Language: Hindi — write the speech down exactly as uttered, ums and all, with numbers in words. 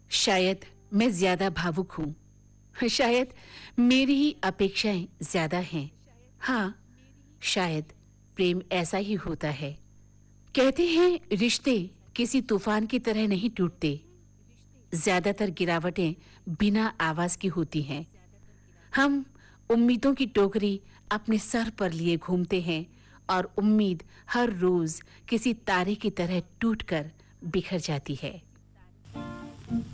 शायद मैं ज्यादा भावुक हूँ। शायद मेरी ही अपेक्षाएं ज्यादा हैं। हाँ, शायद प्रेम ऐसा ही होता है। कहते हैं रिश्ते किसी तूफान की तरह नहीं टूटते। ज्यादातर गिरावटें बिना आवाज की होती हैं। हम उम्मीदों की टोकरी अपने सर पर लिए घूमते हैं और उम्मीद हर रोज किसी तारे की तरह टूटकर बिखर जाती है।